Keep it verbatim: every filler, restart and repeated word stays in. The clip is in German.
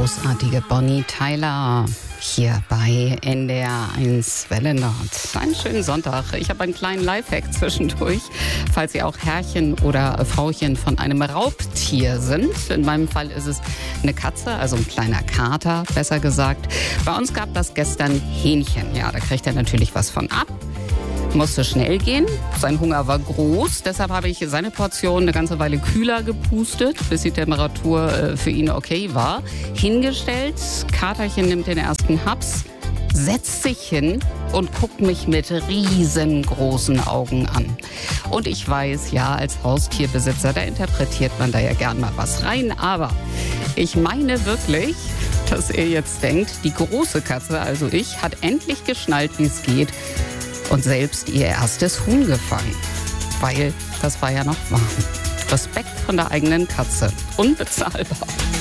großartige Bonnie Tyler hier bei N D R eins Welle Nord. Einen schönen Sonntag. Ich habe einen kleinen Lifehack zwischendurch, falls Sie auch Herrchen oder Frauchen von einem Raubtier sind. In meinem Fall ist es eine Katze, also ein kleiner Kater, besser gesagt. Bei uns gab das gestern Hähnchen. Ja, da kriegt er natürlich was von ab. Musste schnell gehen. Sein Hunger war groß. Deshalb habe ich seine Portion eine ganze Weile kühler gepustet, bis die Temperatur äh, für ihn okay war. Hingestellt. Katerchen nimmt den ersten Haps, setzt sich hin und guckt mich mit riesengroßen Augen an. Und ich weiß, ja, als Haustierbesitzer, da interpretiert man da ja gern mal was rein. Aber ich meine wirklich, dass er jetzt denkt, die große Katze, also ich, hat endlich geschnallt, wie es geht. Und selbst ihr erstes Huhn gefangen. Weil das war ja noch warm. Respekt von der eigenen Katze. Unbezahlbar.